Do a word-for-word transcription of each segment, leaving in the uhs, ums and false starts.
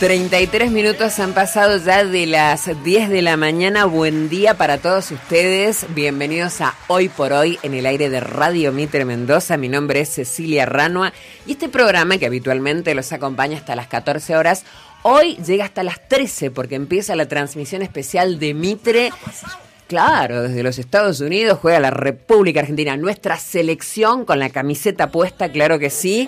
treinta y tres minutos han pasado ya de las diez de la mañana. Buen día para todos ustedes. Bienvenidos a Hoy por Hoy en el aire de Radio Mitre Mendoza. Mi nombre es Cecilia Ranua y este programa, que habitualmente los acompaña hasta las catorce horas, hoy llega hasta las trece porque empieza la transmisión especial de Mitre. Claro, desde los Estados Unidos juega la República Argentina. Nuestra selección con la camiseta puesta, claro que sí.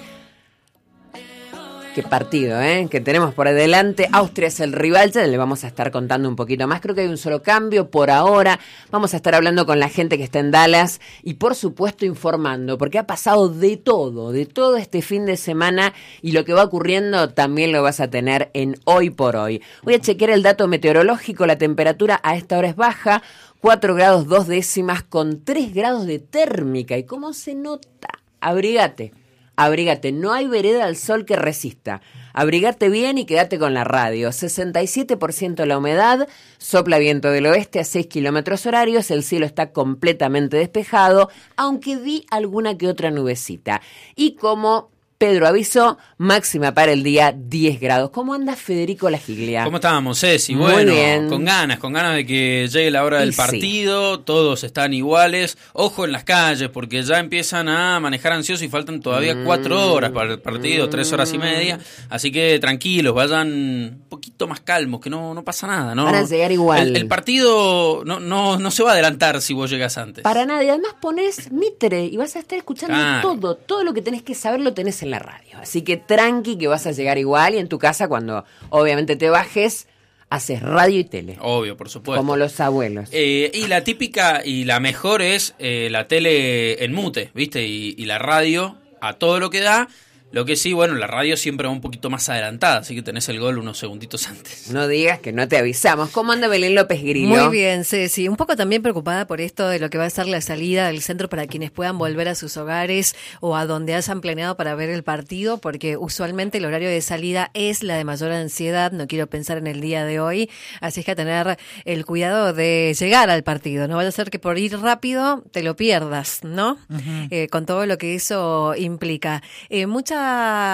Qué partido, ¿eh? Que tenemos por delante. Austria es el rival, ya le vamos a estar contando un poquito más. Creo que hay un solo cambio por ahora. Vamos a estar hablando con la gente que está en Dallas y, por supuesto, informando, porque ha pasado de todo, de todo este fin de semana, y lo que va ocurriendo también lo vas a tener en Hoy por Hoy. Voy a chequear el dato meteorológico. La temperatura a esta hora es baja, cuatro grados dos décimas, con tres grados de térmica. ¿Y cómo se nota? Abrígate. Abrígate, no hay vereda al sol que resista. Abrigate bien y quédate con la radio. sesenta y siete por ciento la humedad, sopla viento del oeste a seis kilómetros horarios, el cielo está completamente despejado, aunque vi alguna que otra nubecita. Y como Pedro avisó, máxima para el día diez grados. ¿Cómo anda Federico La Giglia? ¿Cómo estábamos, Ceci? Muy bueno, bien. con ganas, con ganas de que llegue la hora del y partido, sí. Todos están iguales. Ojo en las calles, porque ya empiezan a manejar ansiosos y faltan todavía mm. cuatro horas para el partido, mm. tres horas y media. Así que tranquilos, vayan un poquito más calmos, que no, no pasa nada, ¿no? Van a llegar igual. El, el partido no, no, no se va a adelantar si vos llegas antes. Para nada, y además ponés Mitre y vas a estar escuchando ah. todo, todo lo que tenés que saber lo tenés en la radio. Así que tranqui que vas a llegar igual, y en tu casa cuando obviamente te bajes, haces radio y tele. Obvio, por supuesto. Como los abuelos. Eh, y la típica y la mejor es eh, la tele en mute, ¿viste? Y, y la radio a todo lo que da. Lo que sí, bueno, la radio siempre va un poquito más adelantada, así que tenés el gol unos segunditos antes. No digas que no te avisamos. ¿Cómo anda Belén López Grillo? Muy bien, Ceci. Un poco también preocupada por esto de lo que va a ser la salida del centro para quienes puedan volver a sus hogares o a donde hayan planeado para ver el partido, porque usualmente el horario de salida es la de mayor ansiedad. No quiero pensar en el día de hoy, así es que a tener el cuidado de llegar al partido. No vaya a ser que por ir rápido te lo pierdas, ¿no? Uh-huh. Eh, con todo lo que eso implica. Eh, mucha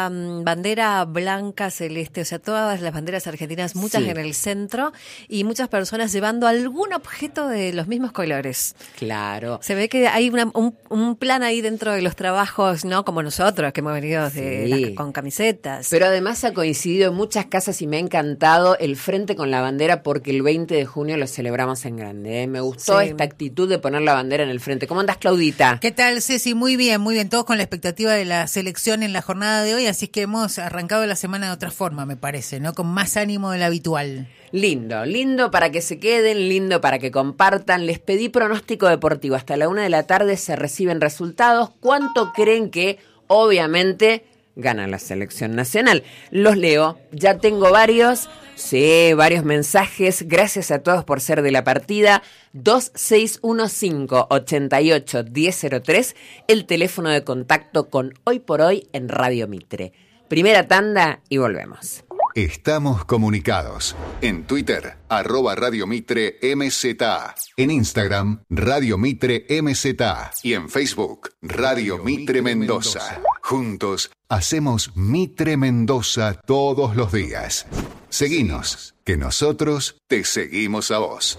bandera blanca, celeste, o sea, todas las banderas argentinas, muchas sí. en el centro, y muchas personas llevando algún objeto de los mismos colores. Claro. Se ve que hay una, un, un plan ahí dentro de los trabajos, ¿no? Como nosotros, que hemos venido de, sí. la, con camisetas. Pero además ha coincidido en muchas casas y me ha encantado el frente con la bandera, porque el veinte de junio lo celebramos en grande, ¿eh? Me gustó sí. esta actitud de poner la bandera en el frente. ¿Cómo andás, Claudita? ¿Qué tal, Ceci? Muy bien, muy bien. Todos con la expectativa de la selección en la jornada de hoy, así es que hemos arrancado la semana de otra forma, me parece, ¿no? Con más ánimo del habitual. Lindo, lindo para que se queden, lindo para que compartan. Les pedí pronóstico deportivo. Hasta la una de la tarde se reciben resultados. ¿Cuánto creen que, obviamente, gana la selección nacional? Los leo. Ya tengo varios. Sí, varios mensajes. Gracias a todos por ser de la partida. dos seis uno cinco, ocho ocho uno cero cero tres, el teléfono de contacto con Hoy por Hoy en Radio Mitre. Primera tanda y volvemos. Estamos comunicados. En Twitter, arroba Radio Mitre M Z A. En Instagram, Radio Mitre M Z A. Y en Facebook, Radio Mitre Mendoza. Juntos, hacemos Mitre Mendoza todos los días. Seguinos, que nosotros te seguimos a vos.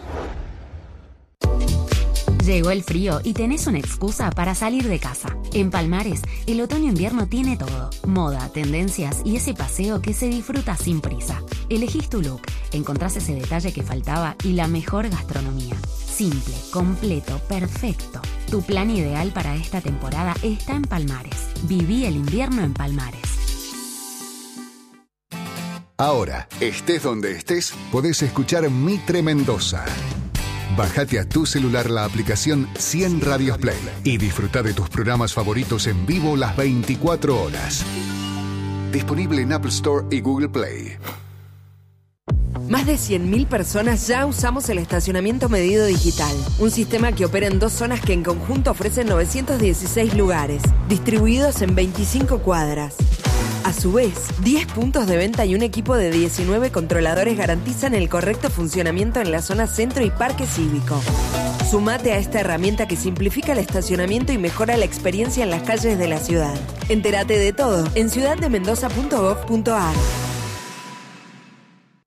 Llegó el frío y tenés una excusa para salir de casa. En Palmares, el otoño-invierno tiene todo. Moda, tendencias y ese paseo que se disfruta sin prisa. Elegís tu look, encontrás ese detalle que faltaba y la mejor gastronomía. Simple, completo, perfecto. Tu plan ideal para esta temporada está en Palmares. Viví el invierno en Palmares. Ahora, estés donde estés, podés escuchar Mitre Mendoza. Bájate a tu celular la aplicación cien Radios Play y disfruta de tus programas favoritos en vivo las veinticuatro horas. Disponible en Apple Store y Google Play. Más de cien mil personas ya usamos el estacionamiento medido digital, un sistema que opera en dos zonas que en conjunto ofrecen novecientos dieciséis lugares, distribuidos en veinticinco cuadras. A su vez, diez puntos de venta y un equipo de diecinueve controladores garantizan el correcto funcionamiento en la zona centro y parque cívico. Sumate a esta herramienta que simplifica el estacionamiento y mejora la experiencia en las calles de la ciudad. Entérate de todo en ciudad de mendoza punto gov punto ar.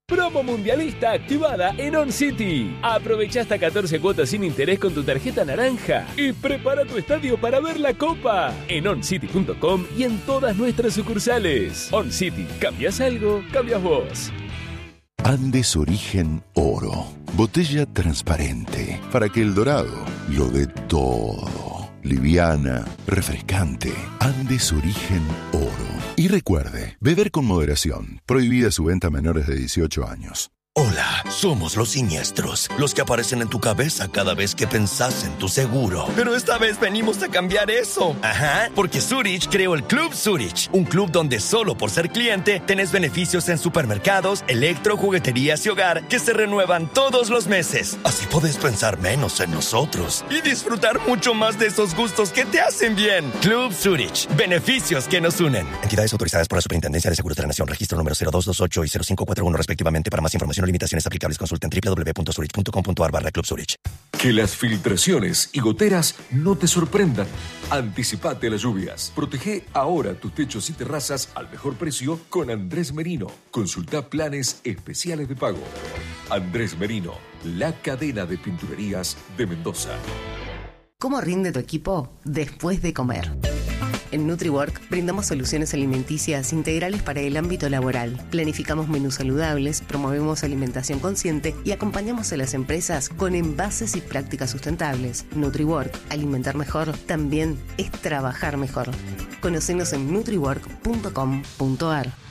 Promo mundialista activada en On City. Aprovecha hasta catorce cuotas sin interés con tu tarjeta naranja y prepara tu estadio para ver la Copa en on city punto com y en todas nuestras sucursales. On City, ¿cambias algo? Cambias vos. Andes Origen Oro. Botella transparente para que el dorado lo dé todo. Liviana, refrescante. Andes Origen Oro. Y recuerde, beber con moderación. Prohibida su venta a menores de dieciocho años. Hola, somos los siniestros, los que aparecen en tu cabeza cada vez que pensás en tu seguro. Pero esta vez venimos a cambiar eso. Ajá, porque Zurich creó el Club Zurich, un club donde solo por ser cliente tenés beneficios en supermercados, electro, jugueterías y hogar que se renuevan todos los meses. Así podés pensar menos en nosotros y disfrutar mucho más de esos gustos que te hacen bien. Club Zurich, beneficios que nos unen. Entidades autorizadas por la Superintendencia de Seguros de la Nación, registro número cero dos dos ocho y cero cinco cuatro uno respectivamente. Para más información o limitaciones aplicables, consulta en doble u doble u doble u punto zurich punto com punto a r barra Club Zurich. Que las filtraciones y goteras no te sorprendan. Anticipate a las lluvias. Protege ahora tus techos y terrazas al mejor precio con Andrés Merino. Consulta planes especiales de pago. Andrés Merino, la cadena de pinturerías de Mendoza. ¿Cómo rinde tu equipo después de comer? En NutriWork brindamos soluciones alimenticias integrales para el ámbito laboral. Planificamos menús saludables, promovemos alimentación consciente y acompañamos a las empresas con envases y prácticas sustentables. NutriWork, alimentar mejor, también es trabajar mejor. Conocenos en nutriwork punto com punto a r.